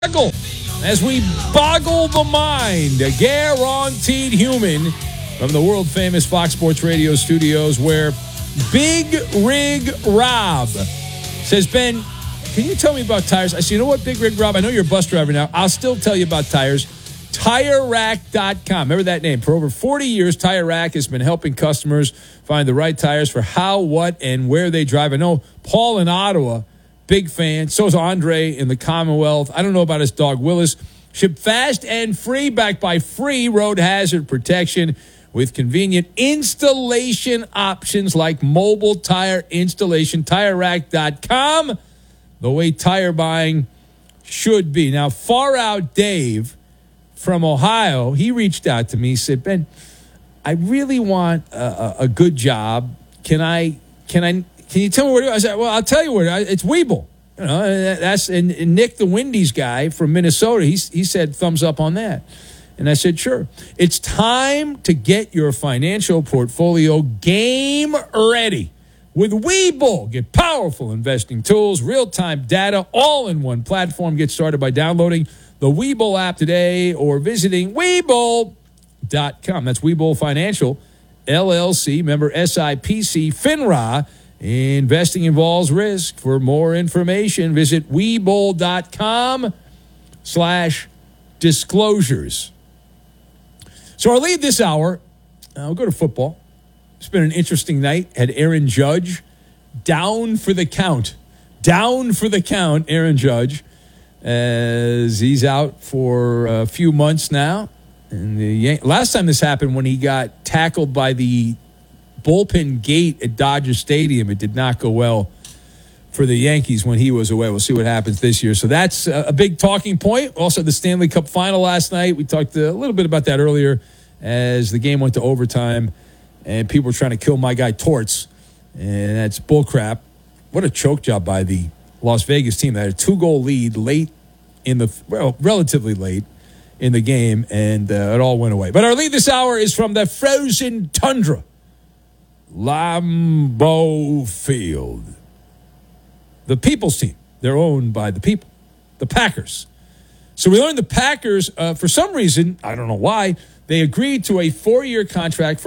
As we boggle the mind, a guaranteed human from the world-famous Fox Sports Radio studios where Big Rig Rob says, Ben, can you tell me about tires? I said, you know what, Big Rig Rob, I know you're a bus driver now. I'll still tell you about tires. TireRack.com. Remember that name. For over 40 years, Tire Rack has been helping customers find the right tires for how, what, and where they drive. I know Paul in Ottawa, big fan. So is Andre in the Commonwealth. I don't know about his dog, Willis. Ship fast and free, backed by free road hazard protection with convenient installation options like mobile tire installation. TireRack.com, the way tire buying should be. Now, Far Out Dave from Ohio, he reached out to me. He said, Ben, I really want a good job. Can you tell me where to go? I said, well, I'll tell you where. It's Weeble. You know, that's and Nick, the Wendy's guy from Minnesota, he said thumbs up on that. And I said, sure. It's time to get your financial portfolio game ready. With Weeble, get powerful investing tools, real-time data, all in one platform. Get started by downloading the Weeble app today or visiting Weeble.com. That's Weeble Financial, LLC, member SIPC, FINRA. Investing involves risk. For more information, visit Webull.com/disclosures. So our lead this hour, we'll go to football. It's been an interesting night. Had Aaron Judge down for the count. Down for the count, Aaron Judge, as he's out for a few months now. And last time this happened when he got tackled by the bullpen gate at Dodger Stadium. It did not go well for the Yankees when he was away. We'll see what happens this year. So that's a big talking point. Also, the Stanley Cup final last night. We talked a little bit about that earlier as the game went to overtime and people were trying to kill my guy Torts. And that's bullcrap. What a choke job by the Las Vegas team. They had a 2-goal lead relatively late in the game, and it all went away. But our lead this hour is from the frozen tundra, Lambeau Field. The People's team. They're owned by the people, the Packers. So we learned the Packers, for some reason, I don't know why, they agreed to a 4-year contract for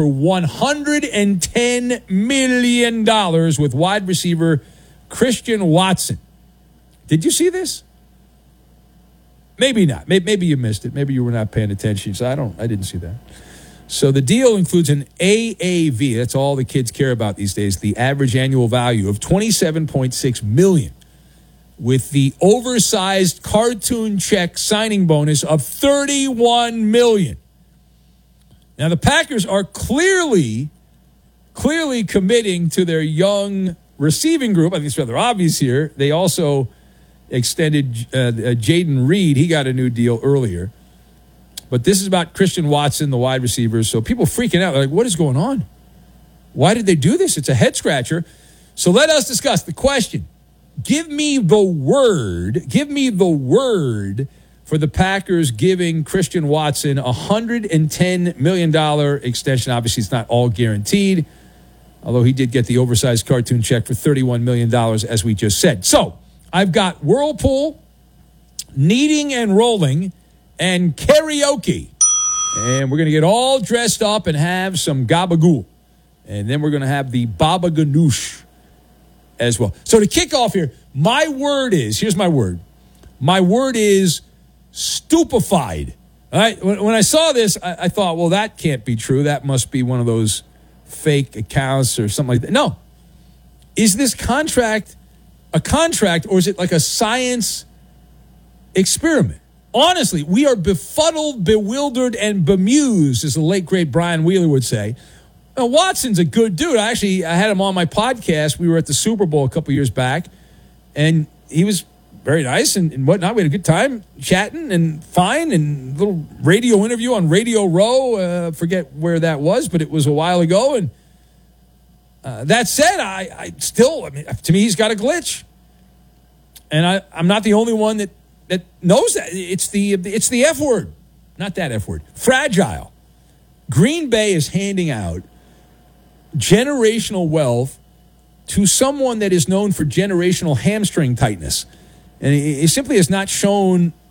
$110 million with wide receiver Christian Watson. Did you see this? Maybe not. Maybe you missed it. Maybe you were not paying attention. So I didn't see that. So the deal includes an AAV. That's all the kids care about these days. The average annual value of $27.6 million, with the oversized cartoon check signing bonus of $31 million. Now the Packers are clearly committing to their young receiving group. I think it's rather obvious here. They also extended Jaden Reed. He got a new deal earlier. But this is about Christian Watson, the wide receiver. So people freaking out. They're like, what is going on? Why did they do this? It's a head scratcher. So let us discuss the question. Give me the word for the Packers giving Christian Watson a $110 million extension. Obviously, it's not all guaranteed, although he did get the oversized cartoon check for $31 million, as we just said. So I've got Whirlpool, Kneading and Rolling, and Karaoke. And we're going to get all dressed up and have some gabagool. And then we're going to have the baba ganoush as well. So to kick off here, here's my word. My word is stupefied. All right? When I saw this, I thought, well, that can't be true. That must be one of those fake accounts or something like that. No. Is this contract a contract, or is it like a science experiment? Honestly, we are befuddled, bewildered, and bemused, as the late, great Brian Wheeler would say. Now, Watson's a good dude. I had him on my podcast. We were at the Super Bowl a couple years back, and he was very nice and whatnot. We had a good time chatting and fine, and a little radio interview on Radio Row. Forget where that was, but it was a while ago. And that said, to me, he's got a glitch. And I'm not the only one that knows that. It's the F word, not that F word. Fragile. Green Bay is handing out generational wealth to someone that is known for generational hamstring tightness. And he simply has not shown